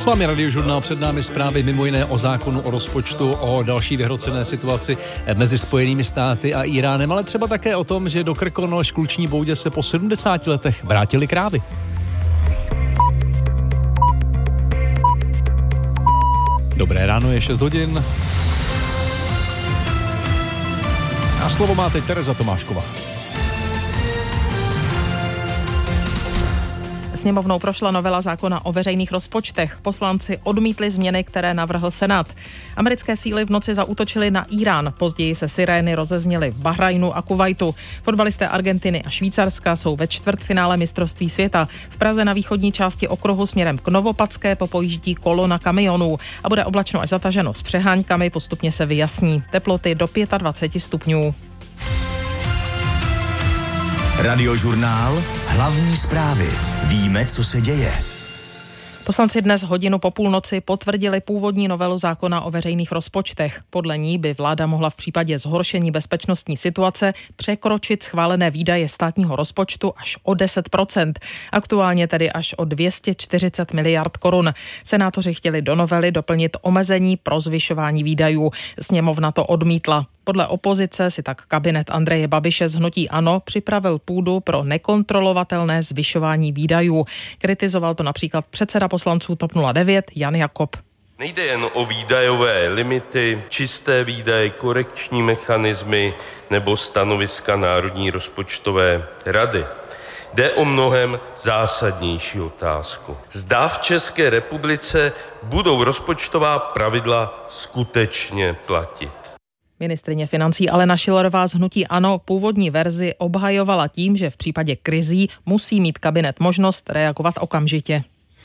S vámi Radiožurnál, před námi zprávy mimo jiné o zákonu o rozpočtu, o další vyhrocené situaci mezi Spojenými státy a Íránem, ale třeba také o tom, že do Krkonoš k Luční Boudě se po 70 letech vrátily krávy. Dobré ráno, je 6 hodin. A slovo má teď Tereza Tomášková. Sněmovnou prošla novela zákona o veřejných rozpočtech. Poslanci odmítli změny, které navrhl Senát. Americké síly v noci zaútočily na Irán. Později se sirény rozezněly v Bahrajnu a Kuvajtu. Fotbalisté Argentiny a Švýcarska jsou ve čtvrtfinále mistrovství světa. V Praze na východní části okruhu směrem k Novopadské popojíždí kolona kamionů a bude oblačno až zataženo s přeháňkami, postupně se vyjasní. Teploty do 25 stupňů. Radiožurnál, hlavní zprávy. Víme, co se děje. Poslanci dnes hodinu po půlnoci potvrdili původní novelu zákona o veřejných rozpočtech. Podle ní by vláda mohla v případě zhoršení bezpečnostní situace překročit schválené výdaje státního rozpočtu až o 10%. Aktuálně tedy až o 240 miliard korun. Senátoři chtěli do novely doplnit omezení pro zvyšování výdajů. Sněmovna to odmítla. Podle opozice si tak kabinet Andreje Babiše z hnutí ANO připravil půdu pro nekontrolovatelné zvyšování výdajů. Kritizoval to například předseda poslanců TOP 09 Jan Jakob. Nejde jen o výdajové limity, čisté výdaje, korekční mechanismy nebo stanoviska Národní rozpočtové rady. Jde o mnohem zásadnější otázku. Zda v České republice budou rozpočtová pravidla skutečně platit. Ministryně financí Alena Schillerová z hnutí ANO původní verzi obhajovala tím, že v případě krizí musí mít kabinet možnost reagovat okamžitě.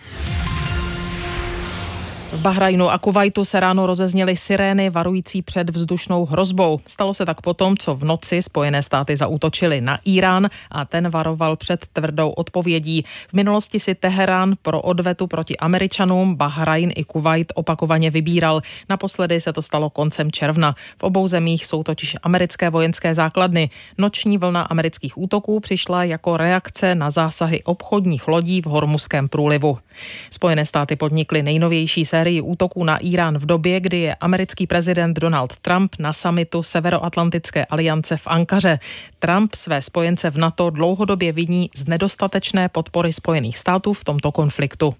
V Bahrajnu a Kuvajtu se ráno rozezněly sirény varující před vzdušnou hrozbou. Stalo se tak potom, co v noci Spojené státy zaútočily na Irán a ten varoval před tvrdou odpovědí. V minulosti si Teherán pro odvetu proti Američanům Bahrajn i Kuvajt opakovaně vybíral. Naposledy se to stalo koncem června. V obou zemích jsou totiž americké vojenské základny. Noční vlna amerických útoků přišla jako reakce na zásahy obchodních lodí v Hormuzském průlivu. Spojené státy podnikly nejnovější sérii útoků na Irán v době, kdy je americký prezident Donald Trump na summitu Severoatlantické aliance v Ankaře. Trump své spojence v NATO dlouhodobě viní z nedostatečné podpory Spojených států v tomto konfliktu.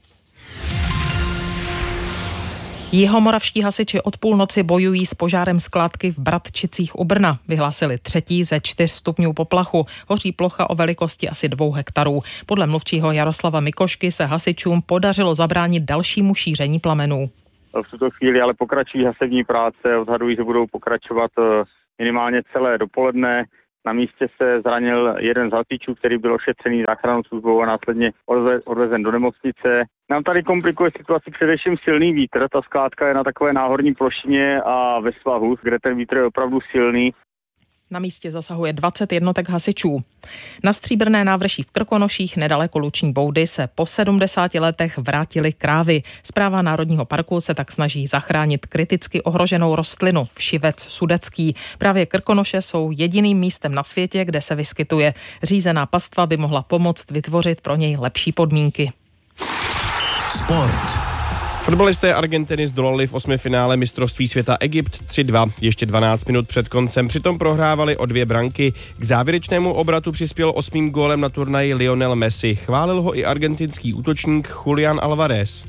Jihomoravští hasiči od půlnoci bojují s požárem skládky v Bratčicích u Brna. Vyhlásili 3. ze 4 stupňů poplachu. Hoří plocha o velikosti asi 2 hektarů. Podle mluvčího Jaroslava Mikošky se hasičům podařilo zabránit dalšímu šíření plamenů. V tuto chvíli ale pokračují hasební práce, odhadují, že budou pokračovat minimálně celé dopoledne. Na místě se zranil jeden z hasičů, který byl ošetřený záchrannou službou a následně odvezen do nemocnice. Nám tady komplikuje situaci především silný vítr. Ta skládka je na takové náhorní plošině a ve svahu, kde ten vítr je opravdu silný. Na místě zasahuje 20 jednotek hasičů. Na Stříbrné návrší v Krkonoších nedaleko Luční Boudy se po 70 letech vrátily krávy. Správa Národního parku se tak snaží zachránit kriticky ohroženou rostlinu všivec sudecký. Právě Krkonoše jsou jediným místem na světě, kde se vyskytuje. Řízená pastva by mohla pomoct vytvořit pro něj lepší podmínky. Sport. Fotbalisté Argentiny zdolali v 8. finále mistrovství světa Egypt 3-2, ještě 12 minut před koncem, přitom prohrávali o 2 branky. K závěrečnému obratu přispěl 8. gólem na turnaji Lionel Messi. Chválil ho i argentinský útočník Julián Álvarez.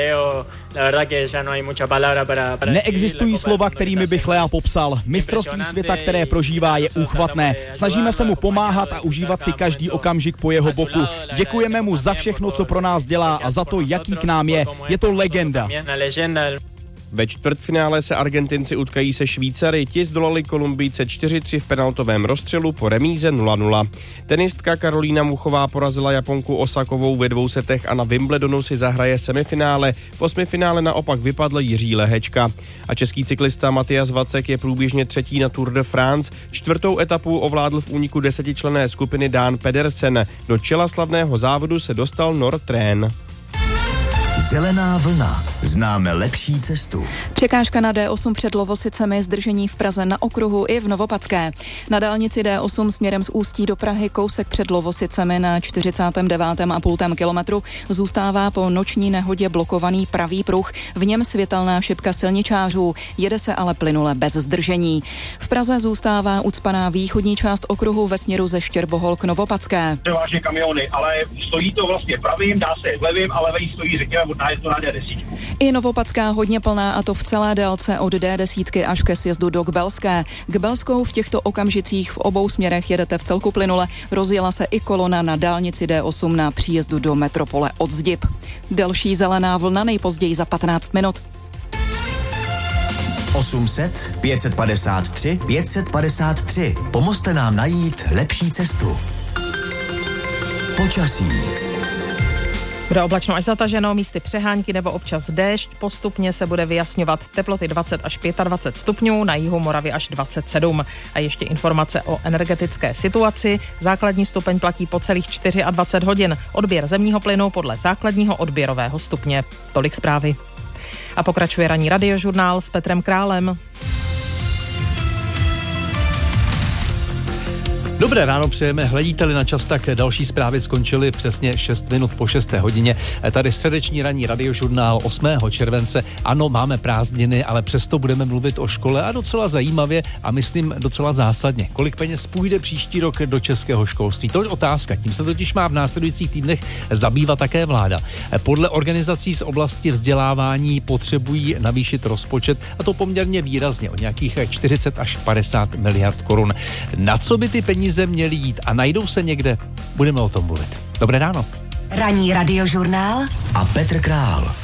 Neexistují slova, kterými bych Lea popsal. Mistrovství světa, které prožívá, je úchvatné. Snažíme se mu pomáhat a užívat si každý okamžik po jeho boku. Děkujeme mu za všechno, co pro nás dělá a za to, jaký k nám je. Je to legenda. Ve čtvrtfinále se Argentinci utkají se Švýcary, ti zdolali Kolumbijce 4-3 v penaltovém rozstřelu po remíze 0-0. Tenistka Karolína Muchová porazila Japonku Osakovou ve 2 setech a na Wimbledonu si zahraje semifinále. V 8. finále naopak vypadl Jiří Lehečka. A český cyklista Matyas Vacek je průběžně 3. na Tour de France. 4. etapu ovládl v úniku 10členné skupiny Dan Pedersen. Do čela slavného závodu se dostal Northrén. Zelená vlna. Známe lepší cestu. Překážka na D8 před Lovosicemi, zdržení v Praze na okruhu i v Novopadské. Na dálnici D8 směrem z Ústí do Prahy kousek před Lovosicemi na 49,5 kilometru zůstává po noční nehodě blokovaný pravý pruh, v něm světelná šipka silničářů, jede se ale plynule bez zdržení. V Praze zůstává ucpaná východní část okruhu ve směru ze Štěrbohol k Novopadské. Převážně kamiony, ale stojí to vlastně pravým, dá se jet levým, ale levý stojí, řekněme, od nájezdu na D10. I Novopadská hodně plná, a to v celé délce od D10 až ke sjezdu do Kbelské. Kbelskou v těchto okamžicích v obou směrech jedete v celku plynule. Rozjela se i kolona na dálnici D8 na příjezdu do metropole od Zdib. Delší zelená vlna nejpozději za 15 minut. 800 553 553. Pomozte nám najít lepší cestu. Počasí. Bude oblačno až zataženo, místy přehánky nebo občas déšť, postupně se bude vyjasňovat, teploty 20 až 25 stupňů, na jihu Moravy až 27. A ještě informace o energetické situaci. Základní stupeň platí po celých 24 hodin. Odběr zemního plynu podle základního odběrového stupně. Tolik zprávy. A pokračuje ranní radiožurnál s Petrem Králem. Dobré ráno přejeme, hledíte-li na čas, tak další zprávy skončily přesně 6 minut po 6. hodině. Tady středeční ranní radiožurnál 8. července. Ano, máme prázdniny, ale přesto budeme mluvit o škole a docela zajímavě a myslím docela zásadně. Kolik peněz půjde příští rok do českého školství? To je otázka, tím se totiž má v následujících týdnech zabývat také vláda. Podle organizací z oblasti vzdělávání potřebují navýšit rozpočet, a to poměrně výrazně, o nějakých 40 až 50 miliard korun. Na co by ty peníze měly jít a najdou se někde? Budeme o tom mluvit. Dobré ráno. Ranní radiožurnál a Petr Král.